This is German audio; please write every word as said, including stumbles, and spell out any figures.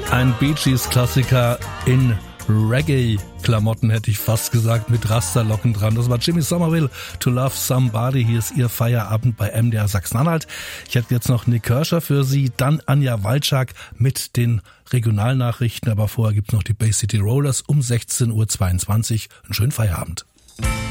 Ein Bee Gees-Klassiker in Reggae-Klamotten, hätte ich fast gesagt, mit Rasterlocken dran. Das war Jimmy Somerville, To Love Somebody. Hier ist Ihr Feierabend bei M D R Sachsen-Anhalt. Ich hätte jetzt noch Nick Kirscher für Sie, dann Anja Walczak mit den Regionalnachrichten. Aber vorher gibt's noch die Bay City Rollers um sechzehn Uhr zweiundzwanzig. Einen schönen Feierabend.